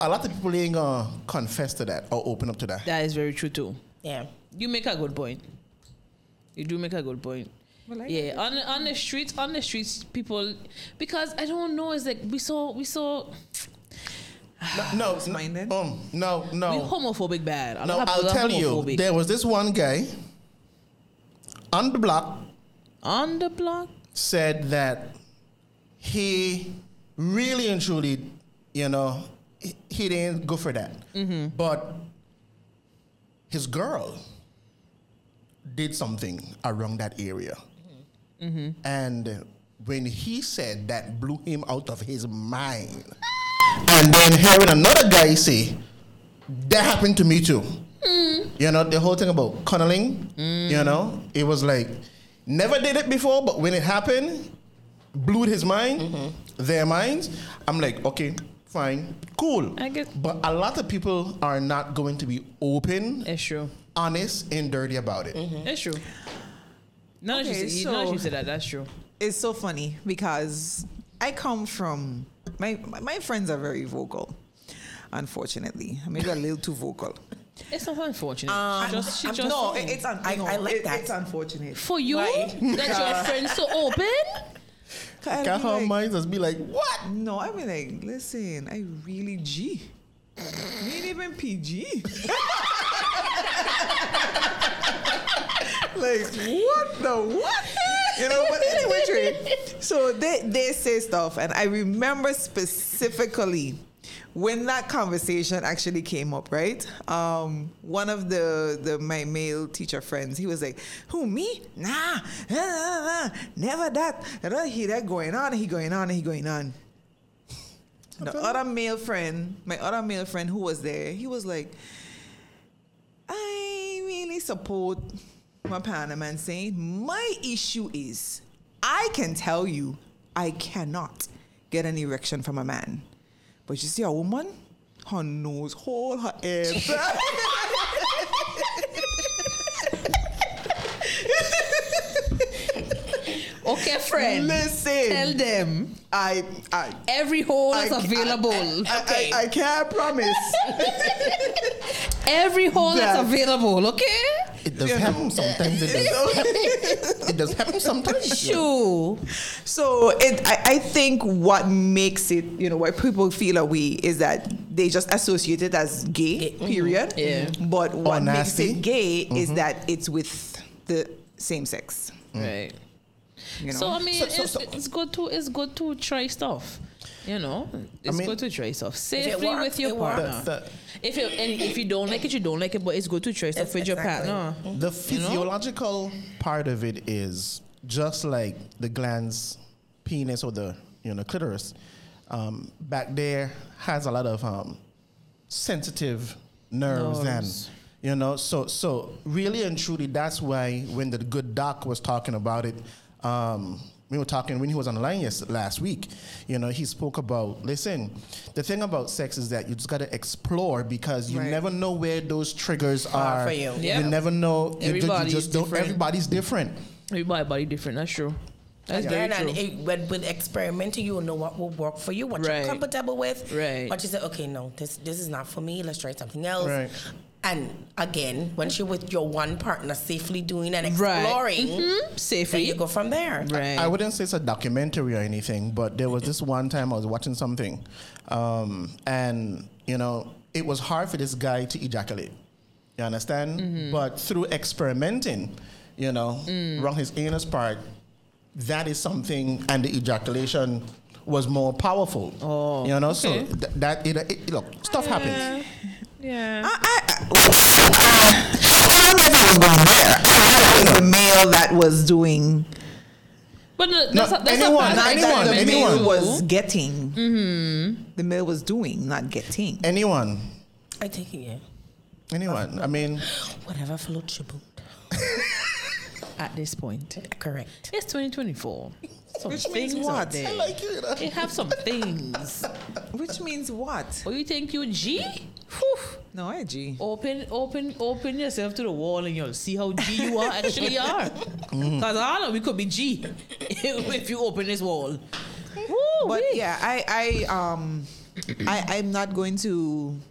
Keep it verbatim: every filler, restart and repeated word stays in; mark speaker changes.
Speaker 1: a lot of people ain't gonna confess to that or open up to that.
Speaker 2: That is very true too.
Speaker 3: Yeah.
Speaker 2: You make a good point. You do make a good point. Well, yeah, on the, on the streets, on the streets, people, because I don't know, it's like we saw, we saw.
Speaker 1: No, no, no, um, no, no.
Speaker 2: We homophobic bad. A
Speaker 1: no,
Speaker 2: lot of
Speaker 1: I'll
Speaker 2: people are
Speaker 1: tell you,
Speaker 2: homophobic.
Speaker 1: there was this one guy on the block
Speaker 2: On the block?
Speaker 1: said that he really and truly, you know, he, he didn't go for that.
Speaker 2: Mm-hmm.
Speaker 1: But his girl did something around that area.
Speaker 2: Mm-hmm.
Speaker 1: And when he said that, blew him out of his mind. And then hearing another guy say, that happened to me too.
Speaker 2: Mm.
Speaker 1: You know, the whole thing about cunniling,
Speaker 2: Mm.
Speaker 1: you know, it was like, never did it before, but when it happened, blew his mind,
Speaker 2: Mm-hmm.
Speaker 1: their minds. I'm like, okay, fine, cool.
Speaker 2: I get-
Speaker 1: But a lot of people are not going to be open,
Speaker 2: It's true.
Speaker 1: honest, and dirty about it.
Speaker 2: Mm-hmm. It's true. None of
Speaker 4: Okay,
Speaker 2: you said,
Speaker 4: so-
Speaker 2: none of you said that. That's true.
Speaker 4: It's so funny because I come from my my friends are very vocal. Unfortunately, maybe a little too vocal.
Speaker 2: It's not unfortunate.
Speaker 3: Um,
Speaker 2: she just, she
Speaker 3: I'm
Speaker 2: just,
Speaker 4: No, it, it's un-
Speaker 3: I-
Speaker 4: no,
Speaker 3: I like
Speaker 4: it-
Speaker 3: that.
Speaker 4: It's unfortunate.
Speaker 2: for you,
Speaker 3: Right.
Speaker 2: that your friends so open.
Speaker 4: I'll
Speaker 1: Can't
Speaker 4: be
Speaker 1: her
Speaker 4: like,
Speaker 1: minds just be like, what?
Speaker 4: No, I mean like, listen, I really G. Me ain't even P G. Like what the what? You know, but anyway, Trey, so they they say stuff, and I remember specifically when that conversation actually came up, right? Um, one of the the my male teacher friends, he was like, "Who me? Nah, nah, nah, nah, never that." And I hear that going on, and he going on, and he going on. The other male friend, my other male friend who was there, he was like, I really support my partner man saying, my issue is, I can tell you, I cannot get an erection from a man. But you see a woman, her nose, hold her head back.
Speaker 2: Okay, friend.
Speaker 4: Listen.
Speaker 2: Tell them
Speaker 4: I, I,
Speaker 2: every hole is
Speaker 4: I-
Speaker 2: available.
Speaker 4: I,
Speaker 3: Okay.
Speaker 4: I, I can't promise.
Speaker 2: every hole
Speaker 4: That-
Speaker 2: is available. Okay.
Speaker 1: It does happen sometimes. It does happen. It does happen sometimes.
Speaker 2: Sure.
Speaker 4: So it, I, I think what makes it, you know, why people feel away is that they just associate it as gay, period.
Speaker 2: Yeah.
Speaker 4: But what makes
Speaker 1: nasty.
Speaker 4: it gay is that it's with the same sex.
Speaker 2: Right.
Speaker 4: You know.
Speaker 2: So I mean,
Speaker 1: So- so-
Speaker 2: it's,
Speaker 1: so-
Speaker 2: it's good to it's good to try stuff. You know, it's
Speaker 1: mean-
Speaker 2: good to try stuff safely
Speaker 3: works,
Speaker 2: with your
Speaker 3: it works.
Speaker 2: partner.
Speaker 1: The-
Speaker 2: If you and if you don't like it, you don't like it. But it's good to try stuff
Speaker 3: It's
Speaker 2: with your
Speaker 3: exactly.
Speaker 2: partner.
Speaker 1: The physiological part of it is just like the glands, penis or the you know clitoris. Um, back there has a lot of um, sensitive nerves,
Speaker 2: Nerves.
Speaker 1: and you know, so so really and truly, that's why when the good doc was talking about it. Um, we were talking when he was on the line yes, last week. You know, he spoke about, listen, the thing about sex is that you just got to explore because you
Speaker 4: Right.
Speaker 1: never know where those triggers are.
Speaker 3: for you.
Speaker 2: Yeah.
Speaker 1: You never know. You, ju- you
Speaker 2: Everybody is
Speaker 1: just don't.
Speaker 2: different.
Speaker 1: Everybody's different.
Speaker 2: Everybody body different. That's true. That's
Speaker 3: Again,
Speaker 2: very
Speaker 3: and
Speaker 2: true.
Speaker 3: it, when, with experimenting, you will know what will work for you, what
Speaker 2: Right.
Speaker 3: you're comfortable with.
Speaker 2: Right.
Speaker 3: What you say, okay, no, this this is not for me. Let's try something else.
Speaker 1: Right.
Speaker 3: And again, once you're with your one partner, safely doing and
Speaker 2: Right.
Speaker 3: exploring,
Speaker 2: Mhm.
Speaker 3: then
Speaker 2: Safely.
Speaker 3: you go from there.
Speaker 2: Right.
Speaker 1: I wouldn't say it's a documentary or anything, but there was this one time I was watching something, um, and you know it was hard for this guy to ejaculate. You understand?
Speaker 2: Mm-hmm.
Speaker 1: But through experimenting, you know,
Speaker 2: Mm.
Speaker 1: around his anus part, that is something, and the ejaculation was more powerful.
Speaker 2: Oh,
Speaker 1: you know, so
Speaker 2: okay.
Speaker 1: th- that it, it look stuff happens.
Speaker 2: Yeah.
Speaker 4: I, I, I don't know if I was going there. I thought it was the male that was doing,
Speaker 2: But no,
Speaker 1: No,
Speaker 2: that's, a, that's
Speaker 1: anyone,
Speaker 2: a
Speaker 4: not
Speaker 2: bad
Speaker 1: anyone,
Speaker 4: that the
Speaker 1: anyone.
Speaker 4: male was getting. Mm-hmm. The male was doing, not getting.
Speaker 1: Anyone,
Speaker 3: I take it, yeah.
Speaker 1: anyone. I mean,
Speaker 3: Whatever floats your boat.
Speaker 2: at this point.
Speaker 3: Correct.
Speaker 2: It's twenty twenty-four. Some
Speaker 4: Which means
Speaker 2: things
Speaker 4: what?
Speaker 2: out there.
Speaker 1: I like you. know.
Speaker 2: They have some things.
Speaker 4: Which means what?
Speaker 2: Oh, you think you G? Whew.
Speaker 4: No, I G.
Speaker 2: Open, open, open yourself to the wall, and you'll see how G you are actually are. Because I know we could be G if you open this wall. Woo,
Speaker 4: But
Speaker 2: wee.
Speaker 4: yeah, I, I, um, I, I'm not going to